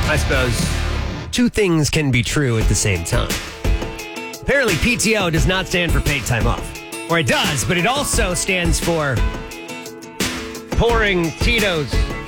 I suppose two things can be true at the same time. Apparently, PTO does not stand for paid time off. Or it does, but it also stands for pouring Tito's